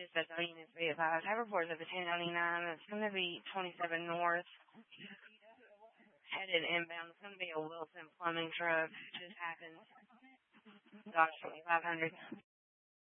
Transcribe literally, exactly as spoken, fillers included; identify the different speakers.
Speaker 1: Dispatch on Unit three oh five. Have reports of a ten ninety-nine. It's going to be twenty-seven north. Headed inbound. It's going to be a Wilson plumbing truck. Just happened. Dodge twenty-five hundred.